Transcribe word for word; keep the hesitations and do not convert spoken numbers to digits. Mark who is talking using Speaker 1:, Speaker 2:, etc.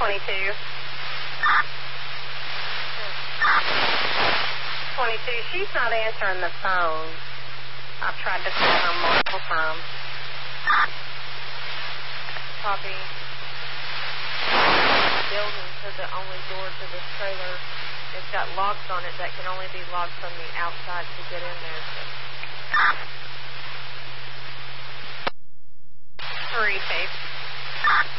Speaker 1: twenty-two. twenty-two, she's not answering the phone. I've tried to call her multiple times.
Speaker 2: Copy. Building to the only door to this trailer. It's got locks on it that can only be locked from the outside to get in there.
Speaker 1: Three, tape.